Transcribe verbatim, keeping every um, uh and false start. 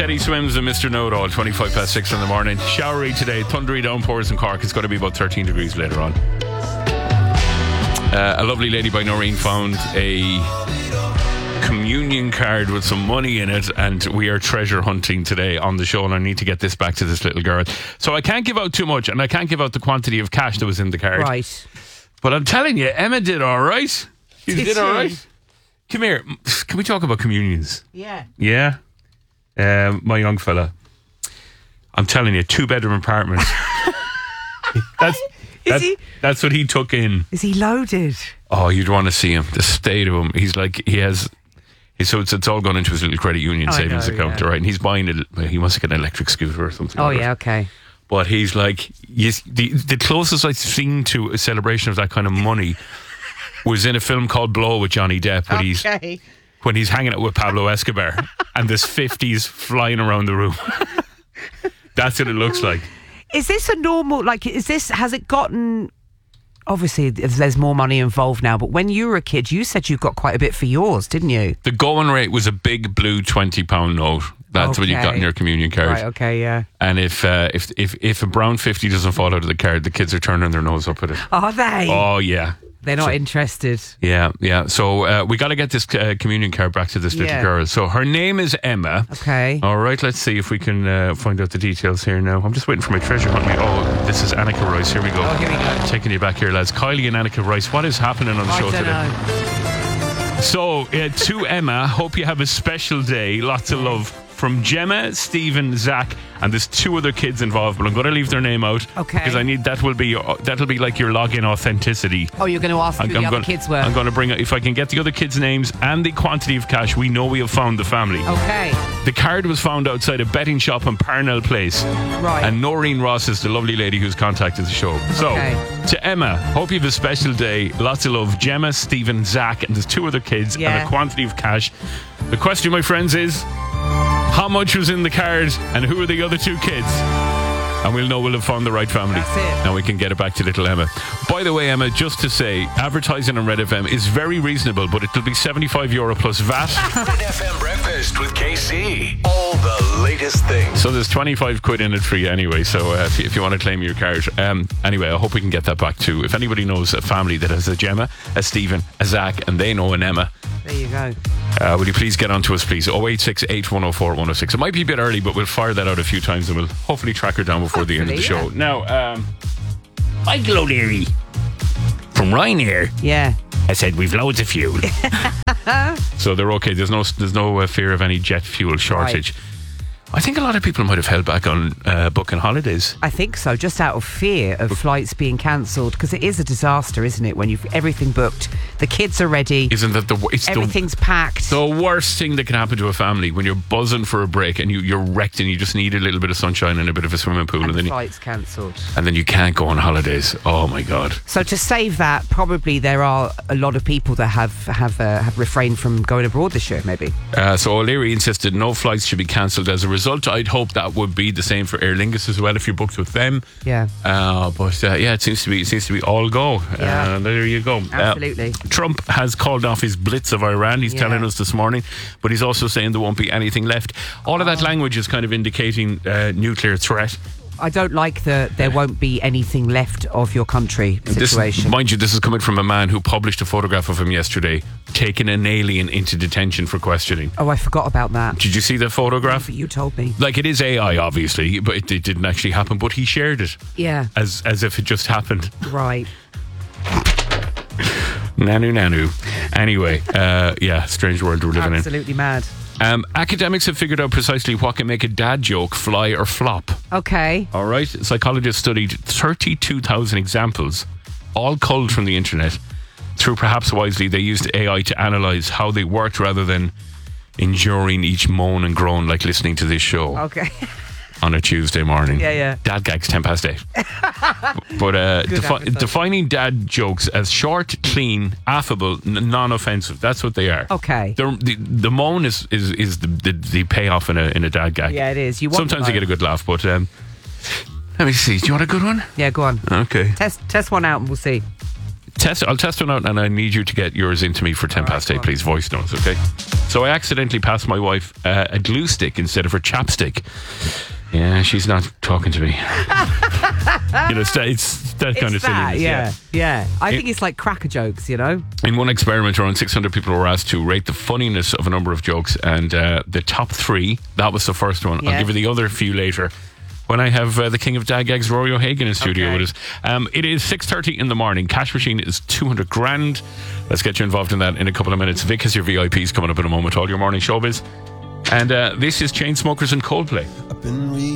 Teddy Swims and Mister Know-It-All, twenty-five past six in the morning. Showery today, thundery downpours in Cork. It's going to be about thirteen degrees later on. Uh, a lovely lady by Noreen found a communion card with some money in it, and we are treasure hunting today on the show, and I need to get this back to this little girl. So I can't give out too much, and I can't give out the quantity of cash that was in the card. Right. But I'm telling you, Emma did all right. She did, Did all she? right. Come here. Can we talk about communions? Yeah. Yeah. Um, my young fella. I'm telling you, two bedroom apartment. that's Is that, he? that's what he took in. Is he loaded? Oh, you'd want to see him. The state of him. He's like, he has. He, so it's, it's all gone into his little credit union Oh, I savings know, account, yeah. right? And he's buying it. He wants to get an electric scooter or something. Oh, like yeah, that. okay. But he's like, yes, the the closest I've seen to a celebration of that kind of money was in a film called Blow with Johnny Depp, when he's Okay. when he's hanging out with Pablo Escobar and there's fifties flying around the room. That's what it looks like. Is this a normal, like, is this, has it gotten, obviously there's more money involved now, but when you were a kid, you said you got quite a bit for yours, didn't you? The going rate was a big blue twenty pound note. That's what you got Okay. in your communion card. Right, okay, yeah. And if, uh, if if if a brown fifty doesn't fall out of the card, the kids are turning their nose up at it. Are they? Oh, yeah. They're not So- interested. Yeah, yeah. So uh, we got to get this uh, communion card back to this little Yeah. girl. So her name is Emma. Okay. All right, let's see if we can uh, find out the details here now. I'm just waiting for my treasure hunt. Me. Oh, this is Annika Rice. Here we go. Oh, here we go. Taking you back here, lads. Kylie and Annika Rice. What is happening on the I show don't today? know. So, uh, to Emma, hope you have a special day. Lots of love from Gemma, Stephen, Zach, and there's two other kids involved, but I'm going to leave their name out. Okay. Because I need that will be uh, that'll be like your login authenticity. Oh, you're going to ask who the other gonna, kids were? I'm going to bring if I can get the other kids' names and the quantity of cash. We know we have found the family. Okay. The card was found outside a betting shop in Parnell Place. Right. And Noreen Ross is the lovely lady who's contacted the show. So, Okay. to Emma, hope you have a special day. Lots of love. Gemma, Stephen, Zach, and there's two other kids Yeah. and a quantity of cash. The question, my friends, is how much was in the card and who are the other two kids? And we'll know we'll have found the right family. That's it. Now we can get it back to little Emma. By the way, Emma, just to say, advertising on Red F M is very reasonable, but it'll be seventy-five euro plus V A T. Red F M Breakfast with K C. All the latest things. So there's twenty-five quid in it for you anyway. So uh, if, you, if you want to claim your card. Um, anyway, I hope we can get that back too. If anybody knows a family that has a Gemma, a Stephen, a Zach, and they know an Emma, There you go. uh, will you please get on to us, please? oh eight six eight, one oh four, one oh six. It might be a bit early, but we'll fire that out a few times and we'll hopefully track her down before the end of the show. Hopefully, Now, um, Michael O'Leary from Ryanair. Yeah. I said we've loads of fuel, so they're okay. There's no there's no uh, fear of any jet fuel shortage. I think a lot of people might have held back on uh, booking holidays. I think so, just out of fear of flights being cancelled, because it is a disaster, isn't it, when you've everything booked, the kids are ready, Isn't that the it's everything's packed. the, the worst thing that can happen to a family when you're buzzing for a break and you, you're wrecked and you just need a little bit of sunshine and a bit of a swimming pool and and, then the you, flights cancelled. and then you can't go on holidays. Oh my God. So to save that, probably there are a lot of people that have have uh, have refrained from going abroad this year, maybe. Uh, so O'Leary insisted no flights should be cancelled as a result. I'd hope that would be the same for Aer Lingus as well if you booked with them. Yeah. Uh, but uh, yeah, it seems to be it seems to be all go. Yeah. Uh, there you go. Absolutely. Uh, Trump has called off his blitz of Iran. He's Yeah. telling us this morning, but he's also saying there won't be anything left. All of that language is kind of indicating uh, nuclear threat. I don't like the there won't be anything left of your country situation. This, mind you, this is coming from a man who published a photograph of him yesterday, taking an alien into detention for questioning. Oh, I forgot about that. Did you see the photograph? But you told me. Like, it is A I, obviously, but it, it didn't actually happen. But he shared it Yeah. as as if it just happened. Right. Nanu, nanu. Anyway, uh, yeah, strange world we're living Absolutely mad. in. Um, academics have figured out precisely what can make a dad joke fly or flop. Okay. All right, psychologists studied thirty-two thousand examples, all culled from the internet. Through perhaps wisely, they used A I to analyse how they worked rather than enduring each moan and groan like listening to this show Okay. on a Tuesday morning. Yeah, yeah. Dad gags, ten past eight. But uh, Good defi- advertising. defining dad jokes as short, clean, affable, n- non-offensive. That's what they are. Okay. They're, the the moan is is, is the, the the payoff in a in a dad gag. Yeah, it is. You want Sometimes the you get a good laugh, but um, let me see. Do you want a good one? Yeah, go on. Okay. Test test one out and we'll see. test. I'll test one out, and I need you to get yours into me for ten past eight, please. Voice notes, okay? So I accidentally passed my wife uh, a glue stick instead of her chapstick. Yeah, she's not talking to me. You know, it's, it's that kind It's of that, silliness. yeah, yeah. I It- think it's like cracker jokes, you know? In one experiment, around six hundred people were asked to rate the funniness of a number of jokes, and uh, the top three, that was the first one. I'll Yeah. give you the other few later when I have uh, the king of dag eggs, Rory O'Hagan, in studio Okay. with us. Um, it is six thirty in the morning. Cash machine is two hundred grand. Let's get you involved in that in a couple of minutes. Vic has your V I Ps coming up in a moment, all your morning showbiz. And uh, this is Chainsmokers and Coldplay.